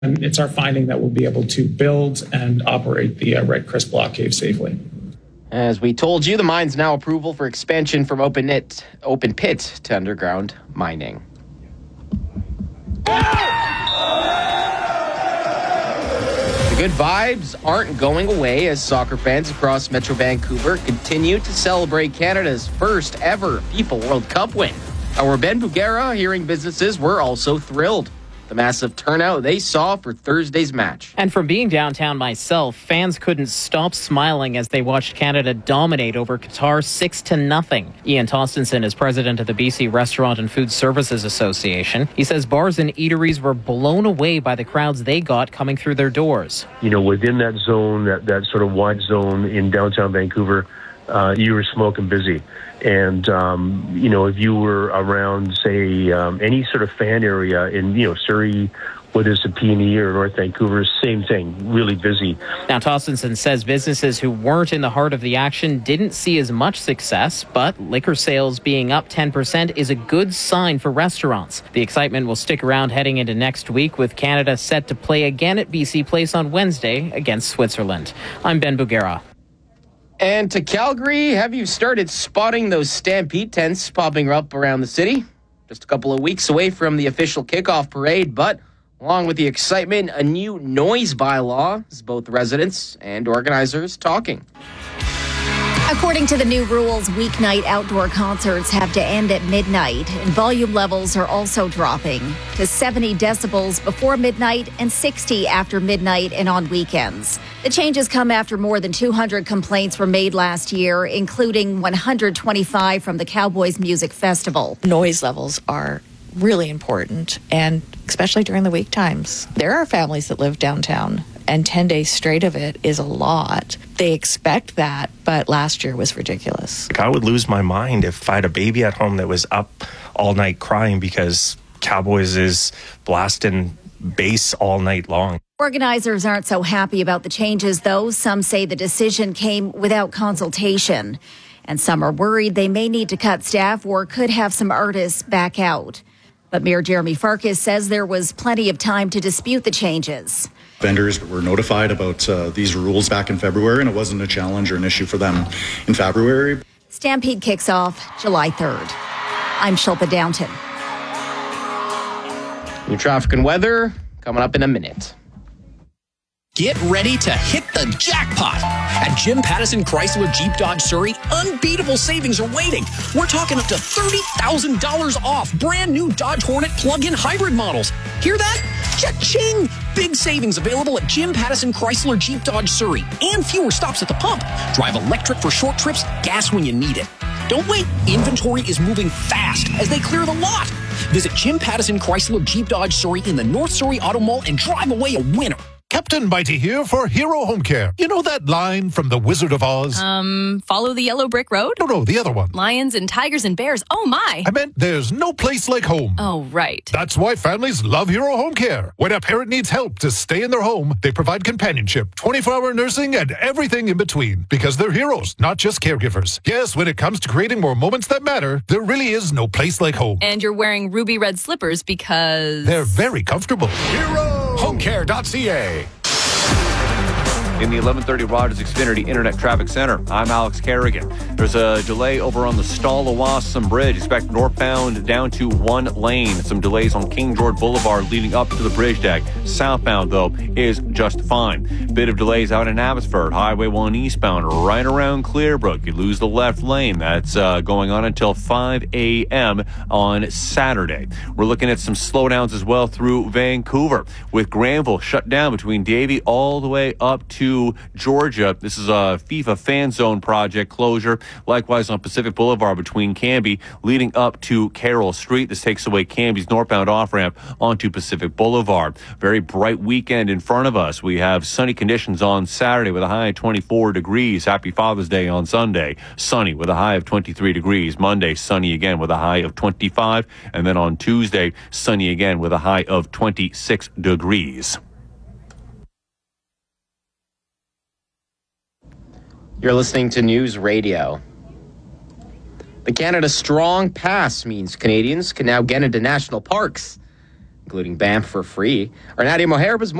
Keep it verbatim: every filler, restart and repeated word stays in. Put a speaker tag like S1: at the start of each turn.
S1: And it's our finding that we'll be able to build and operate the uh, Red Chris block cave safely.
S2: As we told you, the mine's now approval for expansion from open pit, open pit to underground mining. The good vibes aren't going away as soccer fans across Metro Vancouver continue to celebrate Canada's first ever FIFA World Cup win. Our Ben Bugera hearing businesses were also thrilled. The massive turnout they saw for Thursday's match.
S3: And from being downtown myself, fans couldn't stop smiling as they watched Canada dominate over Qatar six to nothing. Ian Tostenson is president of the B C Restaurant and Food Services Association. He says bars and eateries were blown away by the crowds they got coming through their doors.
S4: You know, within that zone, that, that sort of wide zone in downtown Vancouver, uh, you were smoking busy. And, um, you know, if you were around, say, um, any sort of fan area in, you know, Surrey, whether it's the P and E or North Vancouver, same thing, really busy.
S3: Now, Tostenson says businesses who weren't in the heart of the action didn't see as much success, but liquor sales being up ten percent is a good sign for restaurants. The excitement will stick around heading into next week, with Canada set to play again at B C Place on Wednesday against Switzerland. I'm Ben Bugera.
S2: And to Calgary, have you started spotting those Stampede tents popping up around the city? Just a couple of weeks away from the official kickoff parade, but along with the excitement, a new noise bylaw is both residents and organizers talking.
S5: According to the new rules, weeknight outdoor concerts have to end at midnight, and volume levels are also dropping to seventy decibels before midnight and sixty after midnight and on weekends. The changes come after more than two hundred complaints were made last year, including one hundred twenty-five from the Cowboys Music Festival.
S6: Noise levels are really important, and especially during the week times. There are families that live downtown, and ten days straight of it is a lot. They expect that, but last year was ridiculous.
S7: I would lose my mind if I had a baby at home that was up all night crying because Cowboys is blasting bass all night long.
S5: Organizers aren't so happy about the changes, though. Some say the decision came without consultation, and some are worried they may need to cut staff or could have some artists back out. But Mayor Jeremy Farkas says there was plenty of time to dispute the changes.
S8: Vendors were notified about uh, these rules back in February, and it wasn't a challenge or an issue for them in February.
S5: Stampede kicks off July third. I'm Shilpa Downton.
S2: New traffic and weather coming up in a minute.
S9: Get ready to hit the jackpot. At Jim Pattison Chrysler Jeep Dodge Surrey, unbeatable savings are waiting. We're talking up to thirty thousand dollars off brand new Dodge Hornet plug-in hybrid models. Hear that? Cha-ching! Big savings available at Jim Pattison Chrysler Jeep Dodge Surrey, and fewer stops at the pump. Drive electric for short trips, gas when you need it. Don't wait. Inventory is moving fast as they clear the lot. Visit Jim Pattison Chrysler Jeep Dodge Surrey in the North Surrey Auto Mall and drive away a winner.
S10: Captain Mighty here for Hero Home Care. You know that line from The Wizard of Oz?
S11: Um, follow the yellow brick road?
S10: No, no, the other one.
S11: Lions and tigers and bears. Oh, my.
S10: I meant there's no place like home.
S11: Oh, right.
S10: That's why families love Hero Home Care. When a parent needs help to stay in their home, they provide companionship, twenty-four hour nursing, and everything in between. Because they're heroes, not just caregivers. Yes, when it comes to creating more moments that matter, there really is no place like home.
S11: And you're wearing ruby red slippers because...
S10: they're very comfortable.
S12: Hero Home Care dot C A.
S13: In the eleven thirty Rogers Xfinity Internet Traffic Center, I'm Alex Kerrigan. There's a delay over on the Stall-Awasam Bridge. Expect northbound down to one lane. Some delays on King George Boulevard leading up to the bridge deck. Southbound, though, is just fine. Bit of delays out in Abbotsford. Highway one eastbound right around Clearbrook. You lose the left lane. That's uh, going on until five a.m. on Saturday. We're looking at some slowdowns as well through Vancouver, with Granville shut down between Davie all the way up to Georgia. This is a FIFA fan zone project closure. Likewise on Pacific Boulevard between Cambie leading up to Carroll Street. This takes away Cambie's northbound off-ramp onto Pacific Boulevard. Very bright weekend in front of us. We have sunny conditions on Saturday with a high of twenty-four degrees. Happy Father's Day on Sunday. Sunny with a high of twenty-three degrees. Monday, sunny again with a high of twenty-five. And then on Tuesday, sunny again with a high of twenty-six degrees.
S2: You're listening to News Radio. The Canada Strong Pass means Canadians can now get into national parks, including Banff for free. Our Nadia Moharib is